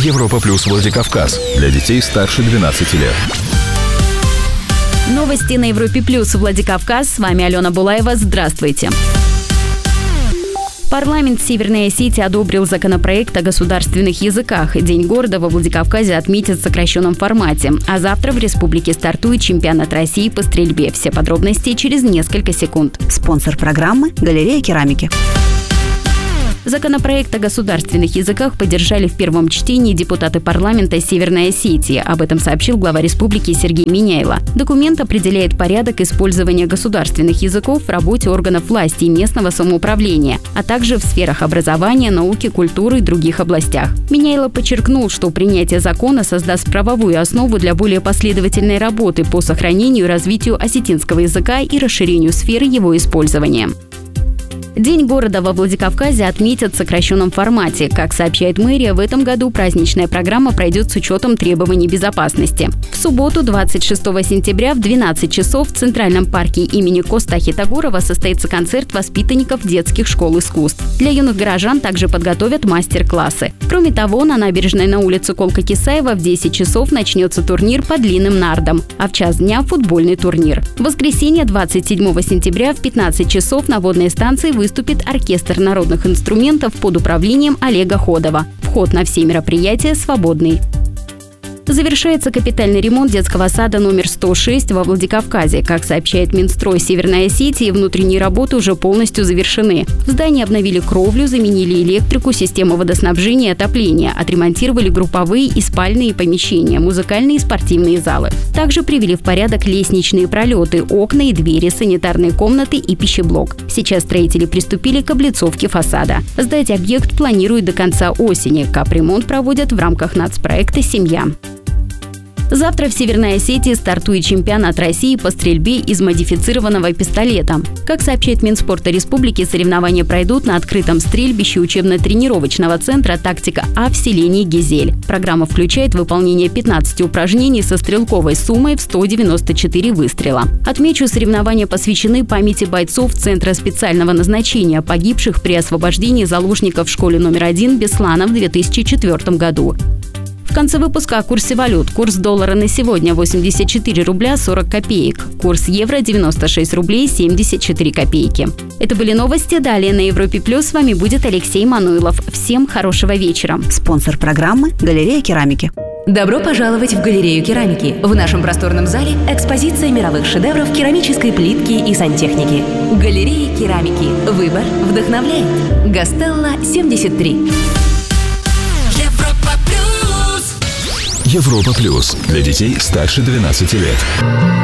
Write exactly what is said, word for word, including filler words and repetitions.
Европа Плюс Владикавказ для детей старше двенадцати лет. Новости на Европе Плюс Владикавказ. С вами Алена Булаева. Здравствуйте. Парламент Северной Осетии одобрил законопроект о государственных языках. День города во Владикавказе отметят в сокращенном формате. А завтра в республике стартует чемпионат России по стрельбе. Все подробности через несколько секунд. Спонсор программы – Галерея керамики. Законопроект о государственных языках поддержали в первом чтении депутаты парламента Северной Осетии. Об этом сообщил глава республики Сергей Миняйло. Документ определяет порядок использования государственных языков в работе органов власти и местного самоуправления, а также в сферах образования, науки, культуры и других областях. Миняйло подчеркнул, что принятие закона создаст правовую основу для более последовательной работы по сохранению и развитию осетинского языка и расширению сферы его использования. День города во Владикавказе отметят в сокращенном формате. Как сообщает мэрия, в этом году праздничная программа пройдет с учетом требований безопасности. В субботу, двадцать шестого сентября, в двенадцать часов в Центральном парке имени Костахи Тагурова состоится концерт воспитанников детских школ искусств. Для юных горожан также подготовят мастер-классы. Кроме того, на набережной на улице Колка-Кисаева в десять часов начнется турнир по длинным нардам, а в час дня – футбольный турнир. В воскресенье, двадцать седьмого сентября, в пятнадцать часов на водной станции вы выступит оркестр народных инструментов под управлением Олега Ходова. Вход на все мероприятия свободный. Завершается капитальный ремонт детского сада номер сто шесть во Владикавказе. Как сообщает Минстрой Северной Осетии, внутренние работы уже полностью завершены. В здании обновили кровлю, заменили электрику, систему водоснабжения и отопления, отремонтировали групповые и спальные помещения, музыкальные и спортивные залы. Также привели в порядок лестничные пролеты, окна и двери, санитарные комнаты и пищеблок. Сейчас строители приступили к облицовке фасада. Сдать объект планируют до конца осени. Капремонт проводят в рамках нацпроекта «Семья». Завтра в Северной Осетии стартует чемпионат России по стрельбе из модифицированного пистолета. Как сообщает Минспорта Республики, соревнования пройдут на открытом стрельбище учебно-тренировочного центра «Тактика А» в селении Гизель. Программа включает выполнение пятнадцати упражнений со стрелковой суммой в сто девяносто четыре выстрела. Отмечу, соревнования посвящены памяти бойцов Центра специального назначения, погибших при освобождении заложников в школе номер один Беслана в две тысячи четвёртом году. В конце выпуска о курсе валют. Курс доллара на сегодня восемьдесят четыре рубля сорок копеек. Курс евро девяносто шесть рублей семьдесят четыре копейки. Это были новости. Далее на Европе Плюс с вами будет Алексей Мануилов. Всем хорошего вечера. Спонсор программы – Галерея керамики. Добро пожаловать в Галерею керамики. В нашем просторном зале экспозиция мировых шедевров керамической плитки и сантехники. Галерея керамики. Выбор вдохновляет. Гастелло семьдесят три. Европа Плюс для детей старше двенадцати лет.